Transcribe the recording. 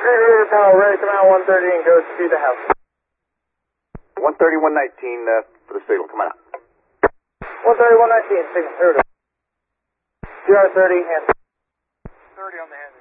Cruiser Tower, ready to come out 130 and go to the house. 130, 119 for the signal. Come on out. 130, 119, signal 0 to. GR30, hand. 30 on the hand.